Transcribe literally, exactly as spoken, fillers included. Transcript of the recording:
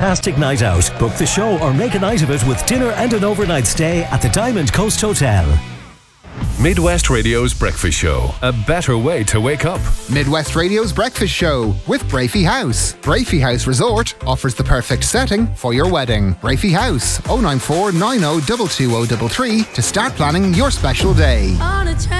fantastic night out. Book the show or make a night of it with dinner and an overnight stay at the Diamond Coast Hotel. Midwest Radio's Breakfast Show. A better way to wake up. Midwest Radio's Breakfast Show with Brafey House. Brafey House Resort offers the perfect setting for your wedding. Brafey House, oh nine four nine oh two two oh three three to start planning your special day.